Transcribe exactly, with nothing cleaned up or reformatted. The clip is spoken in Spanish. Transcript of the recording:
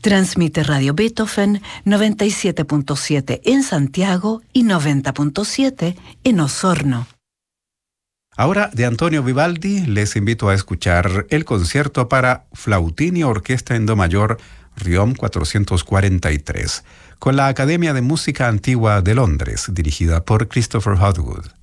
Transmite Radio Beethoven noventa y siete punto siete en Santiago y noventa punto siete en Osorno. Ahora, de Antonio Vivaldi, les invito a escuchar el concierto para flautín y orquesta en do mayor Riom cuatrocientos cuarenta y tres, con la Academia de Música Antigua de Londres, dirigida por Christopher Hogwood.